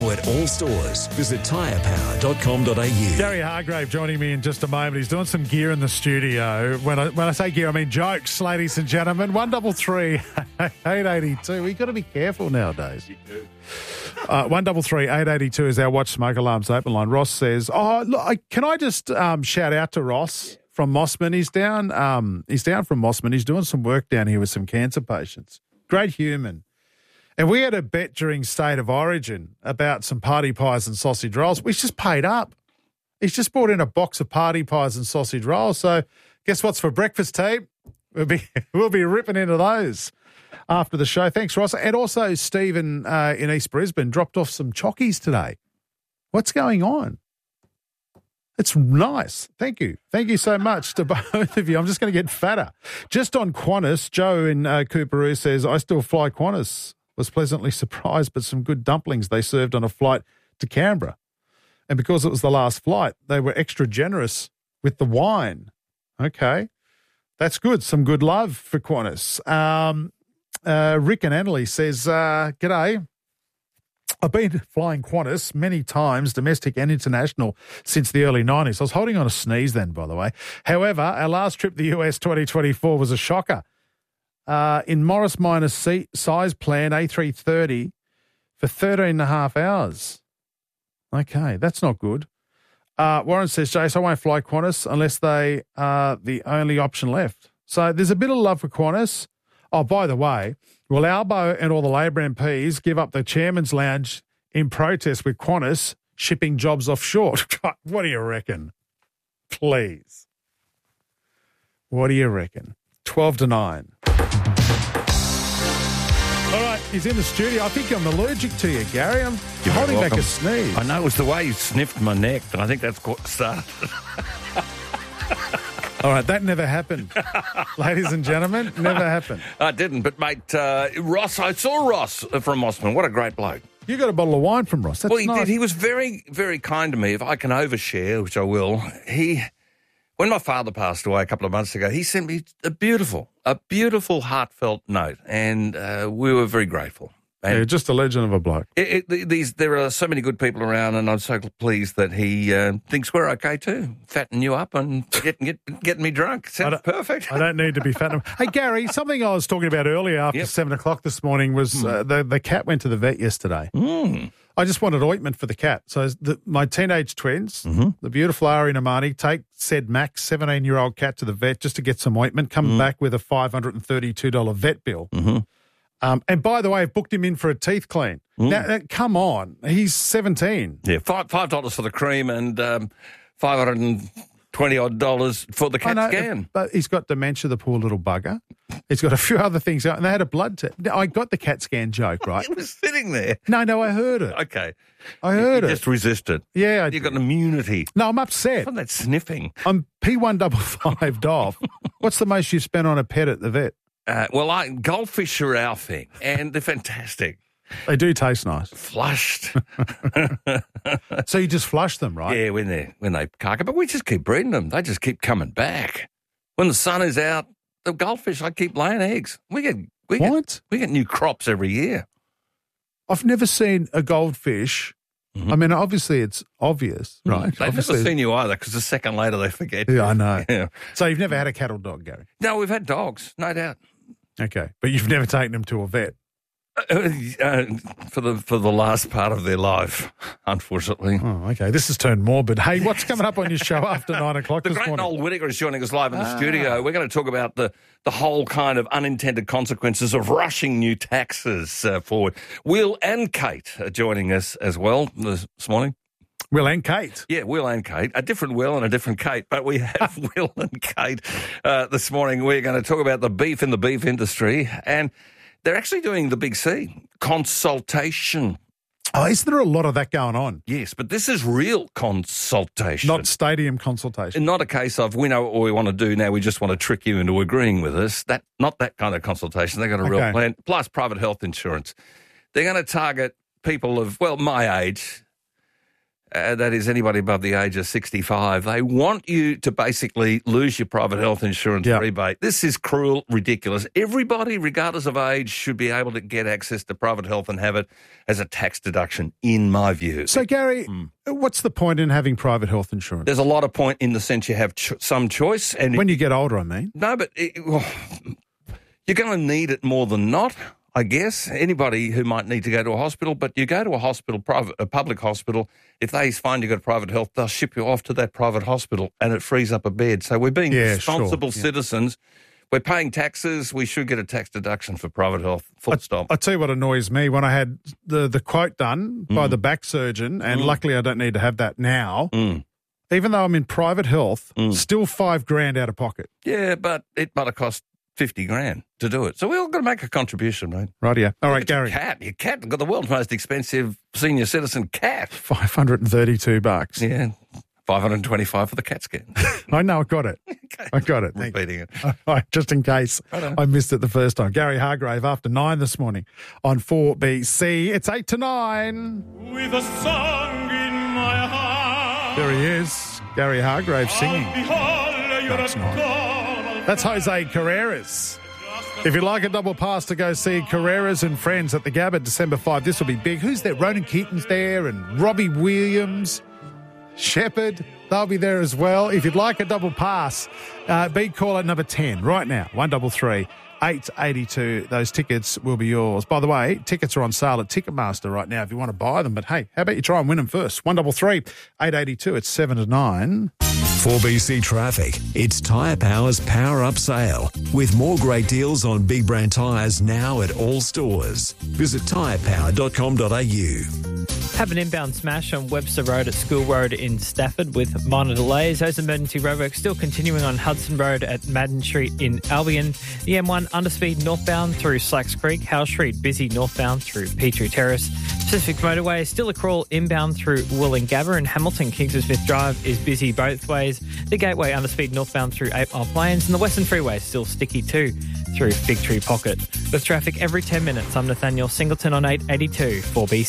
At all stores, visit tyrepower.com.au. Gary Hargrave joining me in just a moment. He's doing some gear in the studio. When I say gear, I mean jokes, ladies and gentlemen. 133 882. We've got to be careful nowadays. 133 882 is our Watch Smoke Alarms open line. Ross says, look, can I just shout out to Ross from Mossman? He's down from Mossman. He's doing some work down here with some cancer patients. Great human. And we had a bet during State of Origin about some party pies and sausage rolls. We just paid up. He's just brought in a box of party pies and sausage rolls. So guess what's for breakfast, team? We'll be ripping into those after the show. Thanks, Ross. And also Stephen in East Brisbane dropped off some chockies today. What's going on? It's nice. Thank you. Thank you so much to both of you. I'm just going to get fatter. Just on Qantas, Joe in Cooperoo says, I still fly Qantas. Was pleasantly surprised, but some good dumplings they served on a flight to Canberra. And because it was the last flight, they were extra generous with the wine. Okay. That's good. Some good love for Qantas. Rick and Annalie says, G'day. I've been flying Qantas many times, domestic and international, since the early 90s. I was holding on a sneeze then, by the way. However, our last trip to the US 2024 was a shocker. In Morris Minor size plan, A330, for 13 and a half hours. Okay, that's not good. Warren says, Jace, I won't fly Qantas unless they are the only option left. So there's a bit of love for Qantas. Oh, by the way, will Albo and all the Labor MPs give up the chairman's lounge in protest with Qantas shipping jobs offshore? What do you reckon? Please. What do you reckon? 12 to 9. All right, he's in the studio. I think I'm allergic to you, Gary. I'm holding back a sneeze. I know it was the way you sniffed my neck. I think that's what started. All right, that never happened. Ladies and gentlemen, never happened. I didn't, but, mate, Ross, I saw Ross from Mossman. What a great bloke. You got a bottle of wine from Ross. That's he nice. did. He was very, very kind to me. If I can overshare, which I will, when my father passed away a couple of months ago, he sent me a beautiful, heartfelt note, and we were very grateful. And yeah, just a legend of a bloke. There are so many good people around, and I'm so pleased that he thinks we're okay too. Fatten you up and getting me drunk. Sounds perfect. I don't need to be fattened. Hey, Gary, something I was talking about earlier after 7 o'clock this morning was the cat went to the vet yesterday. I just wanted ointment for the cat. So my teenage twins, the beautiful Ari and Amani, take said Max, 17-year-old cat, to the vet just to get some ointment, come back with a $532 vet bill. And by the way, I've booked him in for a teeth clean. Now, come on. He's 17. Yeah, $5 for the cream and $520-odd for the CAT scan. But he's got dementia, the poor little bugger. He's got a few other things out, and they had a blood test. I got the CAT scan joke, right? It was sitting there. No, I heard it. Okay. I heard you it. Just resisted. Yeah. You got an immunity. No, I'm upset. From that sniffing. I'm P155'd off. What's the most you spent on a pet at the vet? Goldfish are our thing, and they're fantastic. They do taste nice. Flushed. So you just flush them, right? Yeah, when they carcass, but we just keep breeding them. They just keep coming back. When the sun is out, the goldfish, I keep laying eggs. We get new crops every year. I've never seen a goldfish. I mean, obviously it's obvious, right? They've never seen you either, because a second later they forget. Yeah, I know. Yeah. So you've never had a cat or dog, Gary? No, we've had dogs, no doubt. Okay, but you've never taken them to a vet? For the last part of their life, unfortunately. Oh, okay. This has turned morbid. Hey, what's coming up on your show after 9 o'clock this morning? The great Noel Whittaker is joining us live in the studio. We're going to talk about the whole kind of unintended consequences of rushing new taxes forward. Will and Kate are joining us as well this morning. Will and Kate. Yeah, Will and Kate. A different Will and a different Kate, but we have Will and Kate this morning. We're going to talk about the beef in the beef industry, and they're actually doing the big C, consultation. Oh, is there a lot of that going on? Yes, but this is real consultation. Not stadium consultation. Not a case of, we know what we want to do now, we just want to trick you into agreeing with us. Not that kind of consultation. They've got a real plan, plus private health insurance. They're going to target people of, my age, that is anybody above the age of 65, they want you to basically lose your private health insurance rebate. This is cruel, ridiculous. Everybody, regardless of age, should be able to get access to private health and have it as a tax deduction, in my view. So, Gary, what's the point in having private health insurance? There's a lot of point in the sense you have some choice. And when you get older, I mean. No, but you're going to need it more than not. I guess anybody who might need to go to a hospital, but you go to a public hospital, if they find you've got private health, they'll ship you off to that private hospital and it frees up a bed. So we're being responsible citizens. We're paying taxes. We should get a tax deduction for private health. Full stop. I'll tell you what annoys me. When I had the quote done by the back surgeon, and luckily I don't need to have that now, even though I'm in private health, still $5,000 out of pocket. Yeah, but it might have cost $50,000 to do it. So we're all going to make a contribution, right? Right, yeah. All right, Gary. Your cat got the world's most expensive senior citizen cat. $532. Yeah. $525 for the CAT scan. I know, I got it. Okay. I got it. Repeating it. All right, just in case I missed it the first time. Gary Hargrave after 9 this morning on 4BC. It's 8 to 9. With a song in my heart. There he is. Gary Hargrave singing. That's not. That's Jose Carreras. If you'd like a double pass to go see Carreras and Friends at the Gabba December 5, this will be big. Who's there? Ronan Keaton's there and Robbie Williams, Shepherd, they'll be there as well. If you'd like a double pass, be caller number 10 right now, 133 882. Those tickets will be yours. By the way, tickets are on sale at Ticketmaster right now if you want to buy them. But hey, how about you try and win them first? 133 882. It's 7 to 9. 4BC Traffic. It's Tyre Power's Power Up Sale with more great deals on big brand tyres now at all stores. Visit tyrepower.com.au. Have an inbound smash on Webster Road at School Road in Stafford with minor delays. Those emergency roadworks still continuing on Hudson Road at Madden Street in Albion. The M1 underspeed northbound through Slacks Creek. Howe Street busy northbound through Petrie Terrace. Pacific Motorway still a crawl inbound through Wollongabba, and Hamilton Kingsford Smith Drive is busy both ways. The Gateway underspeed northbound through 8 Mile Plains, and the Western Freeway is still sticky too through Fig Tree Pocket. With traffic every 10 minutes, I'm Nathaniel Singleton on 882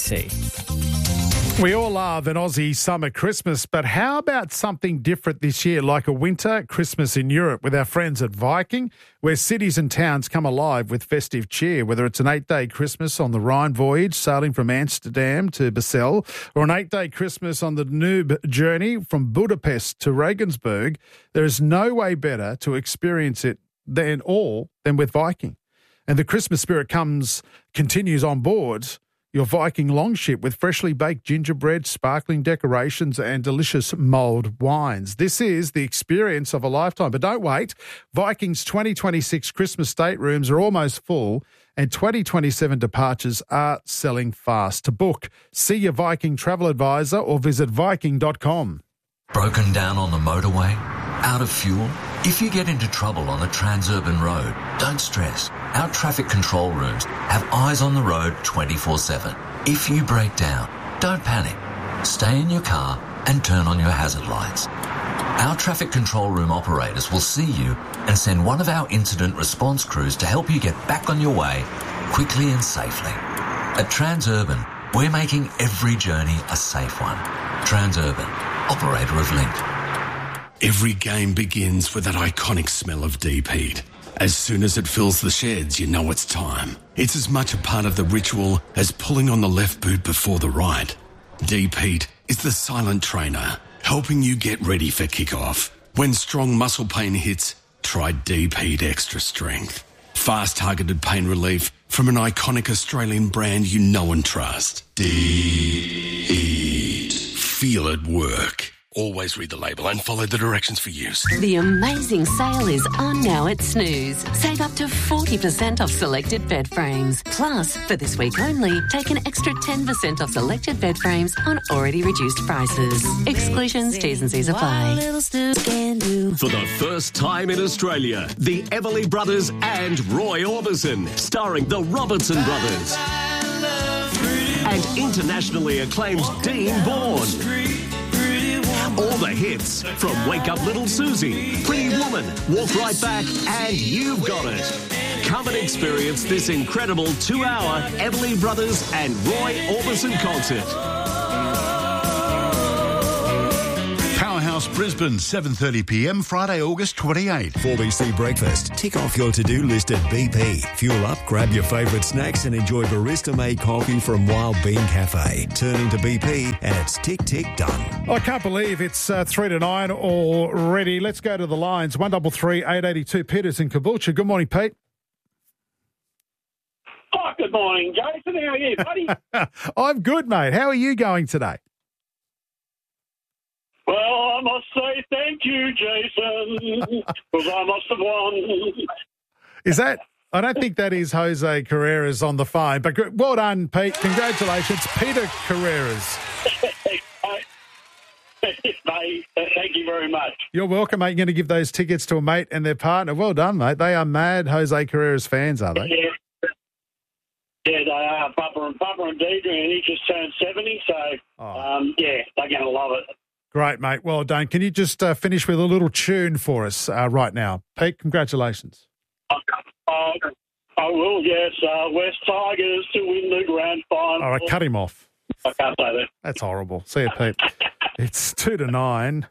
4BC. We all love an Aussie summer Christmas, but how about something different this year, like a winter Christmas in Europe with our friends at Viking, where cities and towns come alive with festive cheer, whether it's an 8-day Christmas on the Rhine voyage, sailing from Amsterdam to Basel, or an 8-day Christmas on the Danube journey from Budapest to Regensburg. There is no way better to experience it than with Viking. And the Christmas spirit continues on board your Viking longship with freshly baked gingerbread, sparkling decorations and delicious mulled wines. This is the experience of a lifetime. But don't wait. Viking's 2026 Christmas staterooms are almost full and 2027 departures are selling fast. To book, see your Viking travel advisor or visit Viking.com. Broken down on the motorway? Out of fuel? If you get into trouble on a Transurban road, don't stress. Our traffic control rooms have eyes on the road 24/7. If you break down, don't panic. Stay in your car and turn on your hazard lights. Our traffic control room operators will see you and send one of our incident response crews to help you get back on your way quickly and safely. At Transurban, we're making every journey a safe one. Transurban, operator of Link. Every game begins with that iconic smell of deep heat. As soon as it fills the sheds, you know it's time. It's as much a part of the ritual as pulling on the left boot before the right. Deep heat is the silent trainer, helping you get ready for kickoff. When strong muscle pain hits, try Deep Heat Extra Strength. Fast targeted pain relief from an iconic Australian brand you know and trust. Deep Heat. Feel it work. Always read the label and follow the directions for use. The amazing sale is on now at Snooze. Save up to 40% off selected bed frames. Plus, for this week only, take an extra 10% off selected bed frames on already reduced prices. Exclusions, T's and C's apply. For the first time in Australia, the Everly Brothers and Roy Orbison, starring the Robertson Brothers. And internationally acclaimed Dean Bourne. All the hits from Wake Up Little Susie, Pretty Woman, Walk Right Back, and You've Got It. Come and experience this incredible 2-hour Everly Brothers and Roy Orbison concert. Brisbane, 7:30pm, Friday, August 28. 4BC Breakfast. Tick off your to-do list at BP. Fuel up, grab your favourite snacks and enjoy barista-made coffee from Wild Bean Cafe. Turn into BP and it's tick, tick, done. I can't believe it's 3 to 9 already. Let's go to the lines. 133 882. Peter's in Caboolture. Good morning, Pete. Oh, good morning, Jason. How are you, buddy? I'm good, mate. How are you going today? Well, I must say thank you, Jason, because I must have won. Is that... I don't think that is Jose Carreras on the phone, but well done, Pete. Congratulations, Peter Carreras. Mate, thank you very much. You're welcome, mate. You're going to give those tickets to a mate and their partner. Well done, mate. They are mad Jose Carreras fans, are they? Yeah, they are. Papa and Deidre, and he just turned 70, so, yeah, they're going to love it. Great, mate. Well done. Can you just finish with a little tune for us right now? Pete, congratulations. I will, yes. West Tigers to win the grand final. All right, cut him off. I can't say that. That's horrible. See you, Pete. It's 2 to 9.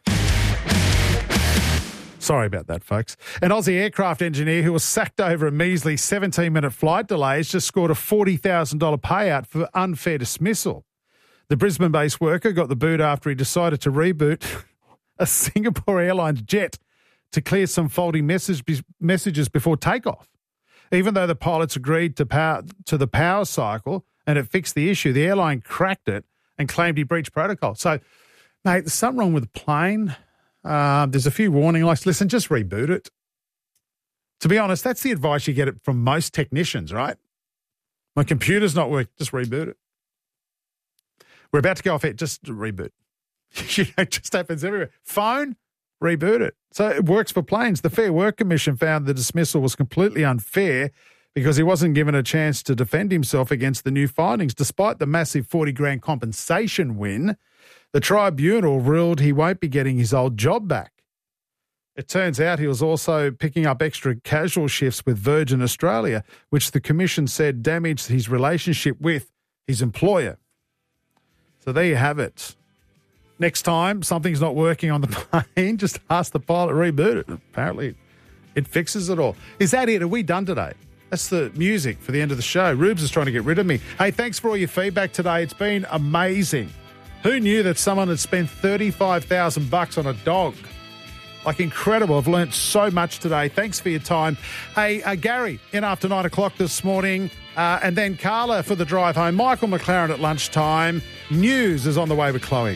Sorry about that, folks. An Aussie aircraft engineer who was sacked over a measly 17-minute flight delay has just scored a $40,000 payout for unfair dismissal. The Brisbane-based worker got the boot after he decided to reboot a Singapore Airlines jet to clear some faulty messages before takeoff. Even though the pilots agreed to the power cycle and it fixed the issue, the airline cracked it and claimed he breached protocol. So, mate, there's something wrong with the plane. There's a few warning lights. Listen, just reboot it. To be honest, that's the advice you get from most technicians, right? My computer's not working, just reboot it. We're about to go off it, just reboot. It just happens everywhere. Phone, reboot it. So it works for planes. The Fair Work Commission found the dismissal was completely unfair because he wasn't given a chance to defend himself against the new findings. Despite the massive $40,000 compensation win, the tribunal ruled he won't be getting his old job back. It turns out he was also picking up extra casual shifts with Virgin Australia, which the commission said damaged his relationship with his employer. So there you have it. Next time something's not working on the plane, just ask the pilot to reboot it. Apparently it fixes it all. Is that it? Are we done today? That's the music for the end of the show. Rubes is trying to get rid of me. Hey, thanks for all your feedback today. It's been amazing. Who knew that someone had spent $35,000 on a dog? Like, incredible. I've learnt so much today. Thanks for your time. Hey, Gary, in after 9 o'clock this morning, and then Carla for the drive home. Michael McLaren at lunchtime. News is on the way with Chloe.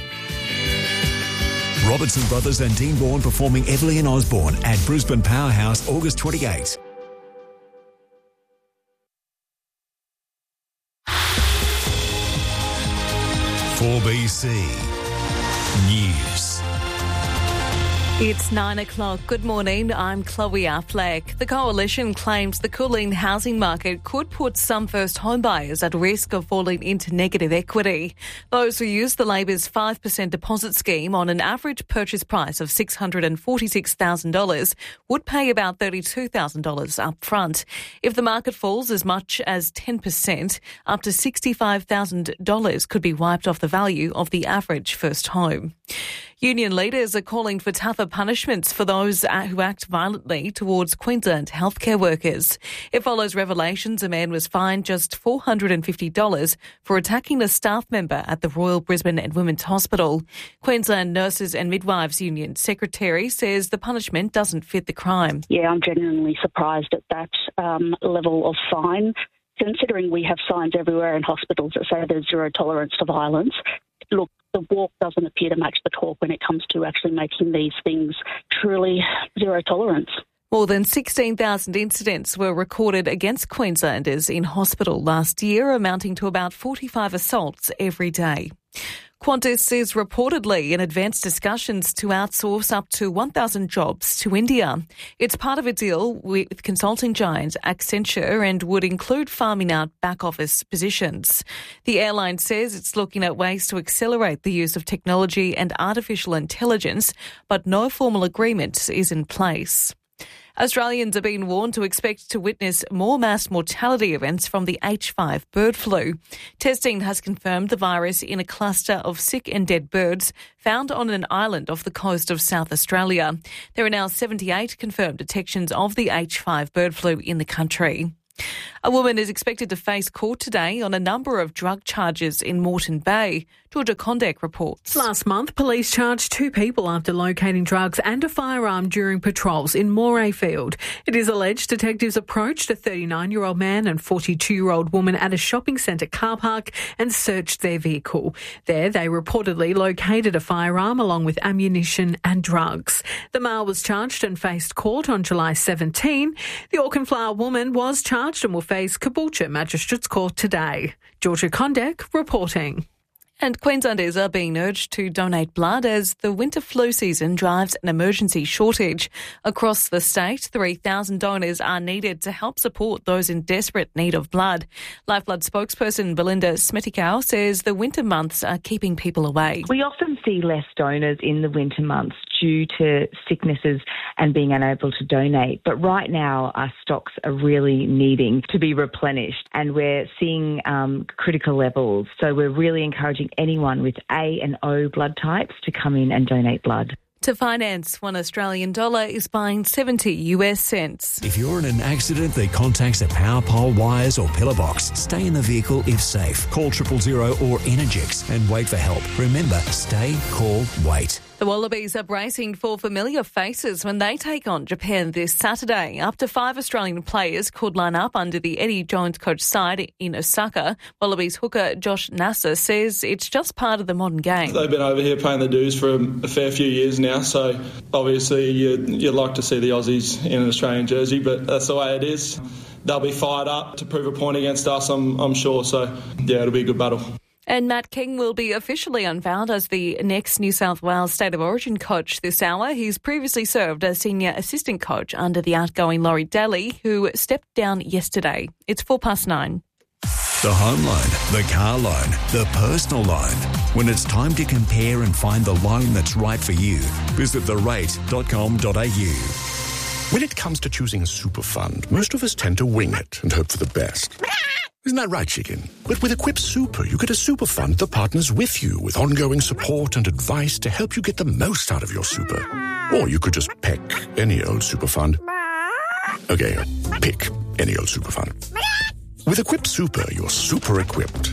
Robertson Brothers and Dean Vaughan performing Everly and Osborne at Brisbane Powerhouse, August 28. For BC News. It's 9 o'clock. Good morning. I'm Chloe Affleck. The Coalition claims the cooling housing market could put some first home buyers at risk of falling into negative equity. Those who use the Labor's 5% deposit scheme on an average purchase price of $646,000 would pay about $32,000 up front. If the market falls as much as 10%, up to $65,000 could be wiped off the value of the average first home. Union leaders are calling for tougher punishments for those who act violently towards Queensland healthcare workers. It follows revelations a man was fined just $450 for attacking a staff member at the Royal Brisbane and Women's Hospital. Queensland Nurses and Midwives Union Secretary says the punishment doesn't fit the crime. Yeah, I'm genuinely surprised at that level of fine, considering we have signs everywhere in hospitals that say there's zero tolerance to violence. Look, the walk doesn't appear to match the talk when it comes to actually making these things truly zero tolerance. More than 16,000 incidents were recorded against Queenslanders in hospital last year, amounting to about 45 assaults every day. Qantas is reportedly in advanced discussions to outsource up to 1,000 jobs to India. It's part of a deal with consulting giant Accenture and would include farming out back-office positions. The airline says it's looking at ways to accelerate the use of technology and artificial intelligence, but no formal agreement is in place. Australians are being warned to expect to witness more mass mortality events from the H5 bird flu. Testing has confirmed the virus in a cluster of sick and dead birds found on an island off the coast of South Australia. There are now 78 confirmed detections of the H5 bird flu in the country. A woman is expected to face court today on a number of drug charges in Moreton Bay. Georgia Condek reports. Last month, police charged 2 people after locating drugs and a firearm during patrols in Morayfield. It is alleged detectives approached a 39-year-old man and 42-year-old woman at a shopping centre car park and searched their vehicle. There, they reportedly located a firearm along with ammunition and drugs. The male was charged and faced court on July 17. The Auchenflower woman was charged and will face Caboolture Magistrates Court today. Georgia Condek reporting. And Queenslanders are being urged to donate blood as the winter flu season drives an emergency shortage. Across the state, 3,000 donors are needed to help support those in desperate need of blood. Lifeblood spokesperson Belinda Smetikau says the winter months are keeping people away. We often see less donors in the winter months due to sicknesses and being unable to donate. But right now, our stocks are really needing to be replenished and we're seeing critical levels. So we're really encouraging anyone with A and O blood types to come in and donate blood. To finance, $1 Australian is buying 70 US cents. If you're in an accident that contacts a power pole, wires or pillar box, stay in the vehicle if safe. Call 000 or Energix and wait for help. Remember, stay, call, wait. The Wallabies are bracing for familiar faces when they take on Japan this Saturday. Up to 5 Australian players could line up under the Eddie Jones coach side in Osaka. Wallabies hooker Josh Nasser says it's just part of the modern game. They've been over here paying the dues for a fair few years now, so obviously you'd like to see the Aussies in an Australian jersey, but that's the way it is. They'll be fired up to prove a point against us, I'm sure. So, yeah, it'll be a good battle. And Matt King will be officially unveiled as the next New South Wales State of Origin coach this hour. He's previously served as senior assistant coach under the outgoing Laurie Daly, who stepped down yesterday. It's 9:04. The home loan, the car loan, the personal loan. When it's time to compare and find the loan that's right for you, visit therate.com.au. When it comes to choosing a super fund, most of us tend to wing it and hope for the best. Isn't that right, chicken? But with Equip Super, you get a super fund that partners with you with ongoing support and advice to help you get the most out of your super. Or you could just pick any old super fund. Okay, pick any old super fund. With Equip Super, you're super equipped.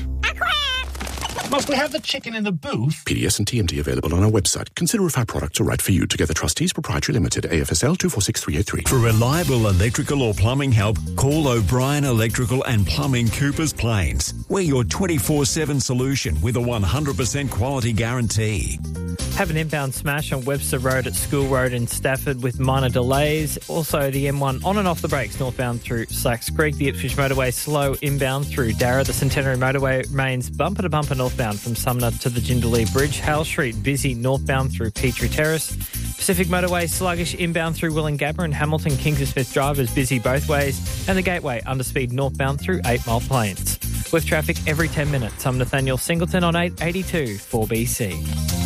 Must we have the chicken in the booth? PDS and TMT available on our website. Consider if our products are right for you. Together Trustees Proprietary Limited, AFSL 246383. For reliable electrical or plumbing help, call O'Brien Electrical and Plumbing, Coopers Plains. We're your 24/7 solution with a 100% quality guarantee. Have an inbound smash on Webster Road at School Road in Stafford with minor delays. Also, the M1 on and off the brakes northbound through Slacks Creek. The Ipswich Motorway slow inbound through Darra. The Centenary Motorway remains bumper to bumper northbound from Sumner to the Jindalee Bridge. Hale Street busy northbound through Petrie Terrace. Pacific Motorway sluggish inbound through Wollongabba and Hamilton. Kingsmith Drive is busy both ways. And the Gateway underspeed northbound through 8 Mile Plains. With traffic every 10 minutes, I'm Nathaniel Singleton on 882 4BC.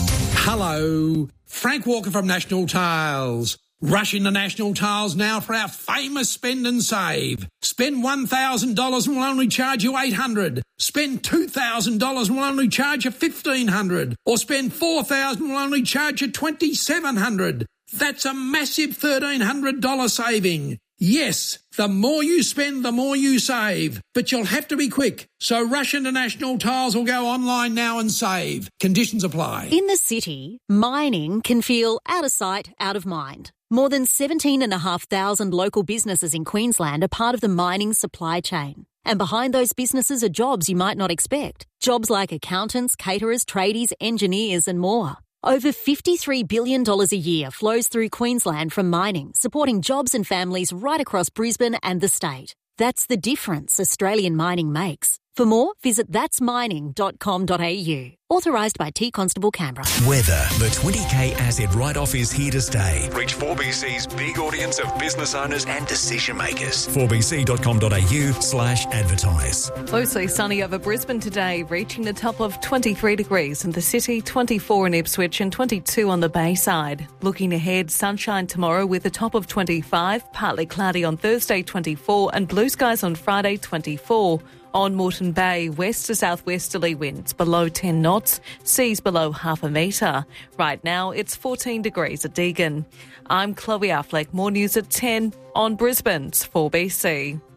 Hello, Frank Walker from National Tiles. Rush into National Tiles now for our famous spend and save. Spend $1,000 and we'll only charge you $800. Spend $2,000 and we'll only charge you $1,500. Or spend $4,000 and we'll only charge you $2,700. That's a massive $1,300 saving. Yes, the more you spend, the more you save. But you'll have to be quick. So rush into National Tiles or go online now and save. Conditions apply. In the city, mining can feel out of sight, out of mind. More than 17,500 local businesses in Queensland are part of the mining supply chain. And behind those businesses are jobs you might not expect. Jobs like accountants, caterers, tradies, engineers and more. Over $53 billion a year flows through Queensland from mining, supporting jobs and families right across Brisbane and the state. That's the difference Australian mining makes. For more, visit thatsmining.com.au. Authorised by T Constable Canberra. Weather. The 20K asset write-off is here to stay. Reach 4BC's big audience of business owners and decision makers. 4bc.com.au/advertise. Mostly sunny over Brisbane today, reaching the top of 23 degrees in the city, 24 in Ipswich and 22 on the Bayside. Looking ahead, sunshine tomorrow with a top of 25, partly cloudy on Thursday 24 and blue skies on Friday 24. On Moreton Bay, west to southwesterly winds below 10 knots, seas below half a metre. Right now, it's 14 degrees at Deagon. I'm Chloe Affleck. More news at 10 on Brisbane's 4BC.